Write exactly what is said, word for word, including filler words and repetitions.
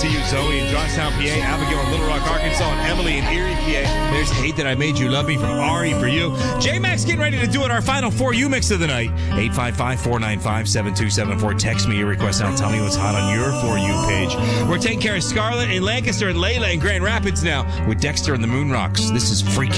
see you, Zoe in Johnstown, P A, Abigail in Little Rock, Arkansas, and Emily in Erie, P A. There's Hate That I Made You Love Me from Ari for you. J-Max getting ready to do it, our final For You mix of the night. eight five five, four nine five, seven two seven four. Text me your request and I'll tell me what's hot on your For You page. We're taking care of Scarlett in Lancaster and Layla in Grand Rapids now with Dexter and the Moon Rocks. This is Free